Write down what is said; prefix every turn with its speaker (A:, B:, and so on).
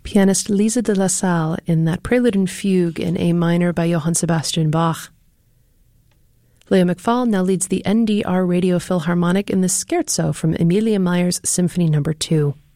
A: pianist Lisa de la Salle in that Prelude and Fugue in A minor by Johann Sebastian Bach. Leo McFall now leads the NDR Radio Philharmonic in the Scherzo from Emilia Mayer's Symphony No. 2.